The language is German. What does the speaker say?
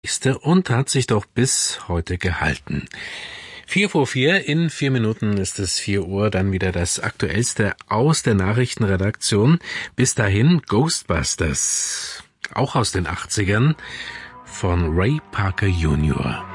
Und hat sich doch bis heute gehalten. 4:04, in 4 Minuten ist es 4 Uhr, dann wieder das Aktuellste aus der Nachrichtenredaktion. Bis dahin Ghostbusters, auch aus den 80ern, von Ray Parker Jr.